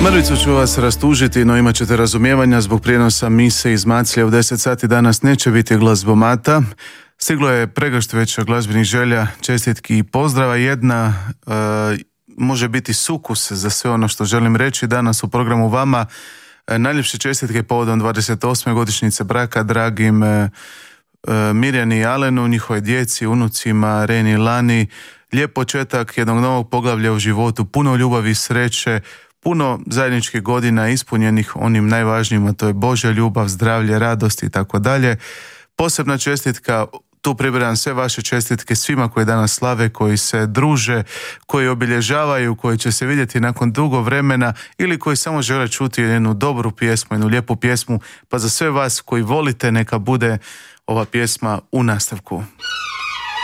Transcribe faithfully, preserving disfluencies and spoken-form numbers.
Mrvicu ću vas rastužiti, no imat ćete razumijevanja zbog prijenosa mise iz Maclja. U deset sati danas neće biti glazbomata. Stiglo je pregršt već glazbenih želja, čestitki i pozdrava. Jedna e, može biti sukus za sve ono što želim reći danas u programu vama. E, najljepše čestitke povodom dvadeset osme godišnjice braka dragim e, e, Mirjani i Alenu, njihovoj djeci, unucima, Reni i Lani. Lijep početak jednog novog poglavlja u životu, puno ljubavi i sreće, puno zajedničkih godina ispunjenih onim najvažnijim, a to je Božja ljubav, zdravlje, radost i tako dalje. Posebna čestitka, tu pribiram sve vaše čestitke svima koji danas slave, koji se druže, koji obilježavaju, koji će se vidjeti nakon dugo vremena ili koji samo žele čuti jednu dobru pjesmu, jednu lijepu pjesmu, pa za sve vas koji volite neka bude ova pjesma u nastavku.